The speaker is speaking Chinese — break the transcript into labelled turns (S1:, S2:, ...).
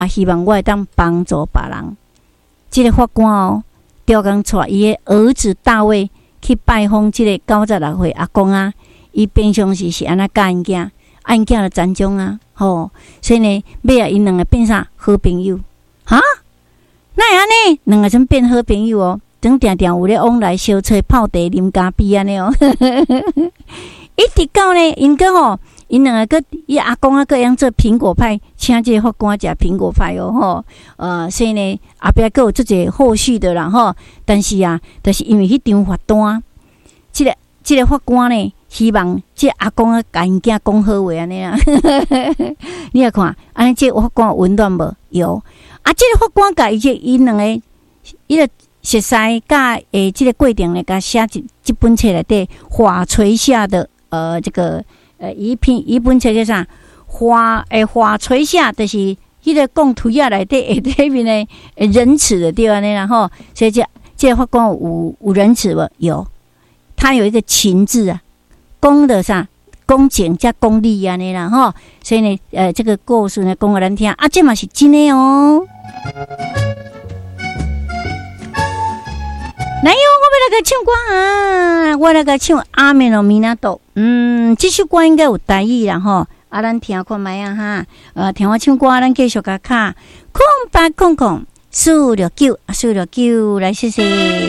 S1: 啊，希望我会当帮助别人。这个法官哦，调工带伊的儿子大卫去拜访这个96岁阿公啊，伊平常时是安那教因囝，因囝就残障啊，所以呢，尾啊，因两个变啥好朋友哈？那安尼，两个怎变好朋友哦？总定定有咧往来相找泡茶啉咖啡安尼哦，一直到呢，因两个个伊阿公啊，个样做苹果派，请这个法官食苹果派哦，所以呢，后壁个有做一个后续的啦吼。但是啊，就是因为迄张罚单，这个法官呢，希望这阿公啊，甲因囝讲好话安尼啊。你来看，安尼这法官有温暖无？有啊，这个法官甲因两个，伊个熟悉甲这个过程呢，甲写一本册内底法垂下的这个。一本册叫啥？法垂下，就是迄个讲图亚内底下面的仁慈的地方呢，然后所以这个法官有仁慈无？有，他有一个情字啊，公的啥？公正加公理安尼啦吼，所以呢，这个故事呢讲给咱听啊，这嘛是真的哦。来哟，我要来个唱歌啊！我来个唱阿美罗米纳多。这首歌应该有台语啦吼，啊，咱听看卖啊哈。听我唱歌，咱继续甲卡，空800，469，469，来谢谢。